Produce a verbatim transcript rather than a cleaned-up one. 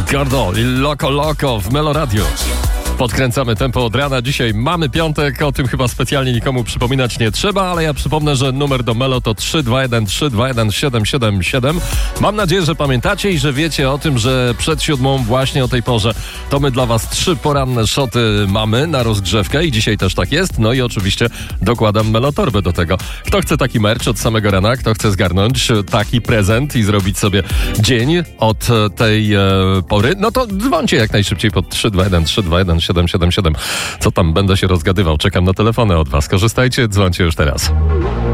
Gordo i Loco Loco w Melo Radio. Podkręcamy tempo od rana. Dzisiaj mamy piątek, o tym chyba specjalnie nikomu przypominać nie trzeba, ale ja przypomnę, że numer do Melo to trzy dwa jeden trzy dwa jeden siedem siedem siedem. Mam nadzieję, że pamiętacie i że wiecie o tym, że przed siódmą właśnie o tej porze to my dla was trzy poranne szoty mamy na rozgrzewkę i dzisiaj też tak jest. No i oczywiście dokładam Melotorbę do tego. Kto chce taki merch od samego rana, kto chce zgarnąć taki prezent i zrobić sobie dzień od tej e, pory, no to dzwońcie jak najszybciej pod trzy dwa jeden trzy dwa jeden siedem siedem siedem. Co tam, będę się rozgadywał. Czekam na telefony od was. Korzystajcie, dzwońcie już teraz.